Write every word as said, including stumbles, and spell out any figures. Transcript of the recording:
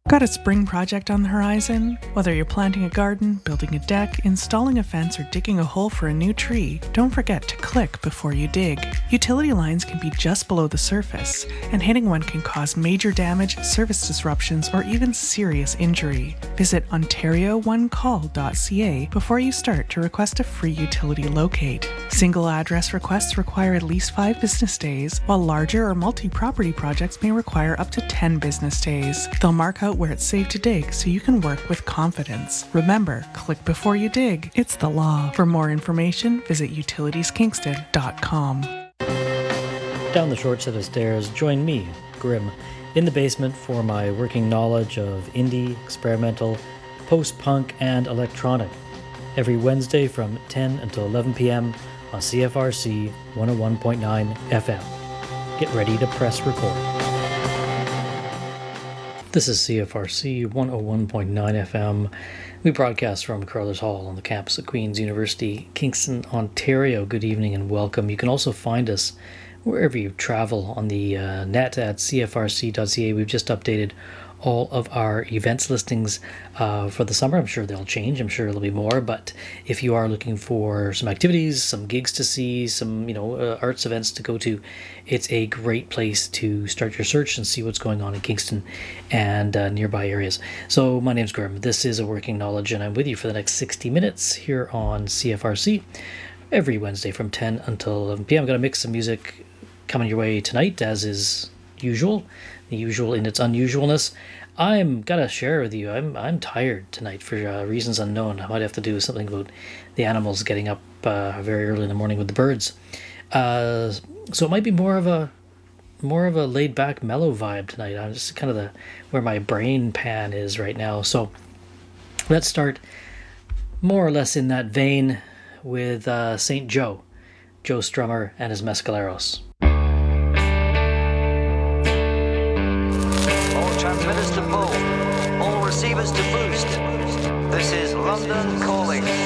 Got a spring project on the horizon? Whether you're planting a garden, building a deck, installing a fence, or digging a hole for a new tree, don't forget to click before you dig. Utility lines can be just below the surface, and hitting one can cause major damage, service disruptions, or even serious injury. Visit ontario one call dot c a before you start to request a free utility locate. Single address requests require at least five business days, while larger or multi-property projects may require up to ten business days. They'll mark out where it's safe to dig so you can work with confidence. Remember, click before you dig. It's the law. For more information, visit utilities kingston dot com. Down the short set of stairs, join me, Grim, in the basement for my working knowledge of indie, experimental, post-punk, and electronic. Every Wednesday from ten until eleven p.m. on C F R C one oh one point nine F M. Get ready to press record. This is C F R C one oh one point nine F M. We broadcast from Carruthers Hall on the campus of Queen's University, Kingston, Ontario. Good evening and welcome. You can also find us wherever you travel on the uh, net at c f r c dot c a. We've just updated all of our events listings uh, for the summer. I'm sure they'll change. I'm sure there'll be more. But if you are looking for some activities, some gigs to see, some you know uh, arts events to go to, it's a great place to start your search and see what's going on in Kingston and uh, nearby areas. So my name's Grim. This is A Working Knowledge, and I'm with you for the next sixty minutes here on C F R C every Wednesday from ten until eleven p.m. I'm going to mix some music coming your way tonight, as is usual. The usual in its unusualness. I'm gotta share with you, I'm I'm tired tonight for uh, reasons unknown. I might have to do something about the animals getting up uh, very early in the morning with the birds. Uh, so it might be more of a more of a laid back, mellow vibe tonight. I'm just kind of the where my brain pan is right now. So let's start more or less in that vein with uh, Saint Joe, Joe Strummer and his Mescaleros. Transmitters to full, all receivers to boost. This is London Calling.